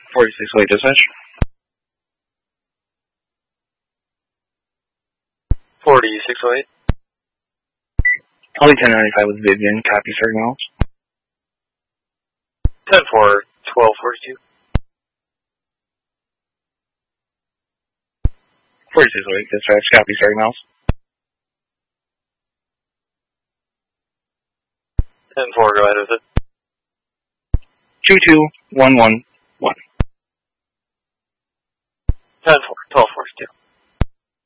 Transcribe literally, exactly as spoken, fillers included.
forty-six oh eight dispatch. forty-six oh eight. Holly ten ninety-five with Vivian, copy, sir, acknowledge. ten four, twelve forty-two. forty-six oh eight dispatch, copy, sir, acknowledge. ten four, go ahead with it. two two one one one. ten four.